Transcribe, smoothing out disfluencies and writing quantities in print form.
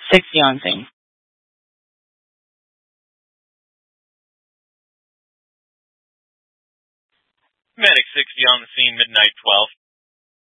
60 on scene. Medic 60 on the scene, midnight 12.